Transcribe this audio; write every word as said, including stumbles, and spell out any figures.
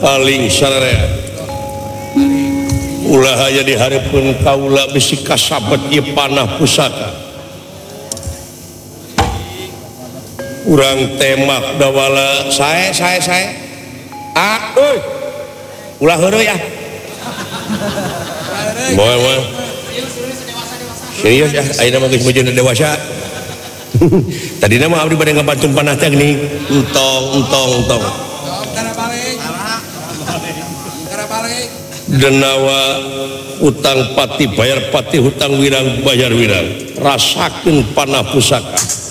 paling sararea ulah aya di hareupeun kaula bisi kasabet ieu panah pusaka urang temak dawala sae sae sae ah euy ulah heureuy ah moal moal serius ya ayeuna mah geus mujudna dewasa tadina mah abdi bade ngabantun panah teh geuning entong entong entong denawa utang pati bayar pati hutang wirang bayar wirang rasakeun panah pusaka